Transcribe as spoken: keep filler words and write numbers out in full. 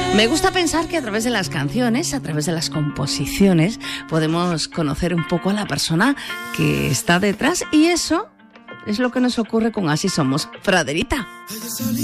Me gusta pensar que a través de las canciones, a través de las composiciones, podemos conocer un poco a la persona que está detrás, y eso es lo que nos ocurre con Así Somos. Fraderita.